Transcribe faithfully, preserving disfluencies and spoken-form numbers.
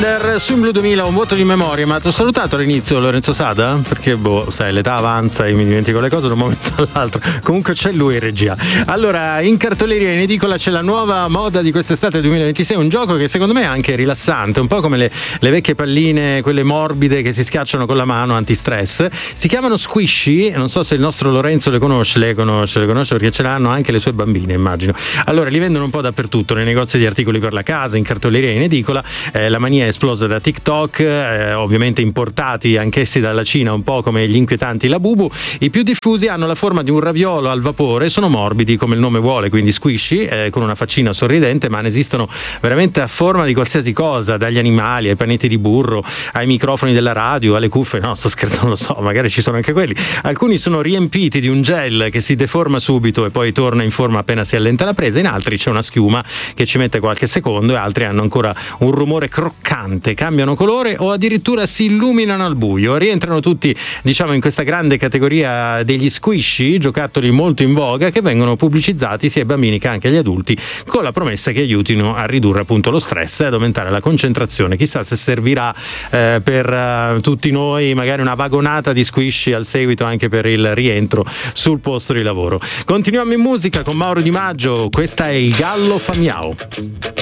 Su Blu duemila un voto di memoria, ma ti ho salutato all'inizio Lorenzo Sada? Perché boh, sai, l'età avanza e mi dimentico le cose da un momento all'altro. Comunque c'è lui in regia. Allora, in cartoleria in edicola c'è la nuova moda di quest'estate duemilaventisei, un gioco che secondo me è anche rilassante, un po' come le, le vecchie palline, quelle morbide che si schiacciano con la mano, antistress. Si chiamano Squishy, non so se il nostro Lorenzo le conosce, le conosce, le conosce perché ce l'hanno anche le sue bambine, immagino. Allora, li vendono un po' dappertutto, nei negozi di articoli per la casa, in cartoleria in edicola. Eh, la mania è esplosa da TikTok, eh, ovviamente importati anch'essi dalla Cina, un po' come gli inquietanti Labubu. I più diffusi hanno la forma di un raviolo al vapore, sono morbidi come il nome vuole, quindi squishy, eh, con una faccina sorridente, ma ne esistono veramente a forma di qualsiasi cosa, dagli animali ai panetti di burro, ai microfoni della radio, alle cuffie. No, sto scherzando, lo so, magari ci sono anche quelli. Alcuni sono riempiti di un gel che si deforma subito e poi torna in forma appena si allenta la presa, in altri c'è una schiuma che ci mette qualche secondo e altri hanno ancora un rumore croccante, cambiano colore o addirittura si illuminano al buio. Rientrano tutti, diciamo, in questa grande categoria degli squishy, giocattoli molto in voga che vengono pubblicizzati sia ai bambini che anche agli adulti, con la promessa che aiutino a ridurre appunto lo stress e ad aumentare la concentrazione. Chissà se servirà eh, per uh, tutti noi magari una vagonata di squishy al seguito anche per il rientro sul posto di lavoro. Continuiamo in musica con Mauro Di Maggio, questa è Il Gallo fa miau.